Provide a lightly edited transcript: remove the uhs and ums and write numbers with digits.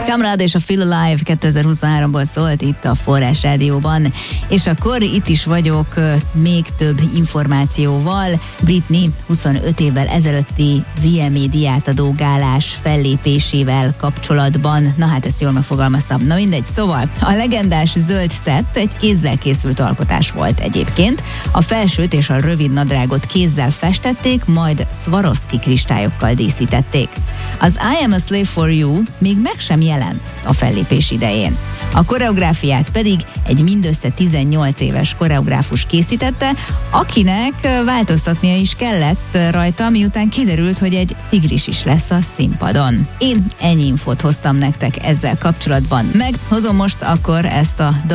Kamrad és a Feel Alive 2023-ból szólt itt a Forrás Rádióban, és akkor itt is vagyok még több információval. Britney 25 évvel ezelőtti VMA díjátadó gálás fellépésével kapcsolatban. Na hát ezt jól megfogalmaztam. Na mindegy, szóval a legendás zöld szett egy kézzel készült alkotás volt egyébként. A felsőt és a rövid nadrágot kézzel festették, majd Swarovski kristályokkal díszítették. Az I Am a Slave for You még meg sem jelent a fellépés idején. A koreográfiát pedig egy mindössze 18 éves koreográfus készítette, akinek változtatnia is kellett rajta, miután kiderült, hogy egy tigris is lesz a színpadon. Én ennyi infót hoztam nektek ezzel kapcsolatban. Meghozom most akkor ezt a